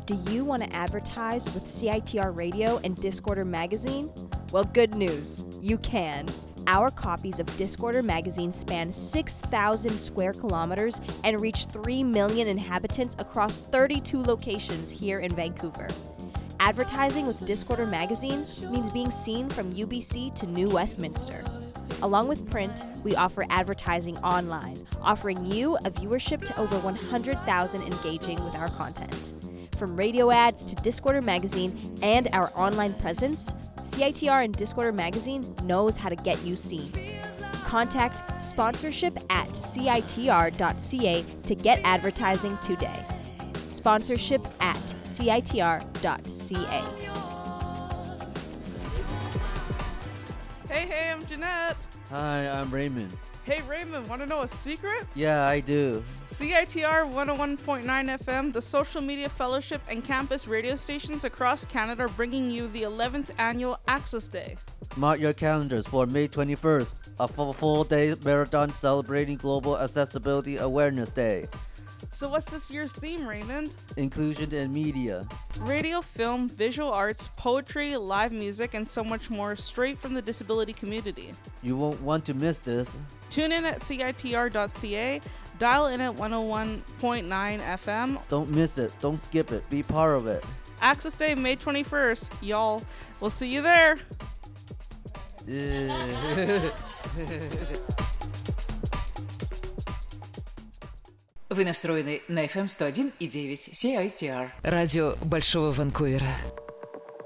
Do you want to advertise with CITR Radio and Discorder Magazine? Well, good news. You can. Our copies of Discorder Magazine span 6,000 square kilometers and reach 3 million inhabitants across 32 locations here in Vancouver. Advertising with Discorder Magazine means being seen from UBC to New Westminster. Along with print, we offer advertising online, offering you a viewership to over 100,000 engaging with our content. From radio ads to Discorder Magazine and our online presence, CITR and Discorder Magazine knows how to get you seen. Contact sponsorship@citr.ca to get advertising today. Sponsorship@citr.ca. Hey, I'm Jeanette. Hi, I'm Raymond. Hey, Raymond, want to know a secret? Yeah, I do. CITR 101.9 FM, the social media fellowship and campus radio stations across Canada are bringing you the 11th annual Access Day. Mark your calendars for May 21st, a full-day marathon celebrating Global Accessibility Awareness Day. So what's this year's theme, Raymond? Inclusion in media. Radio, film, visual arts, poetry, live music, and so much more straight from the disability community. You won't want to miss this. Tune in at CITR.ca, dial in at 101.9 FM. Don't miss it. Don't skip it. Be part of it. Access Day, May 21st. Y'all, we'll see you there. Yeah. Вы настроены на FM 101,9 CITR. Радио Большого Ванкувера.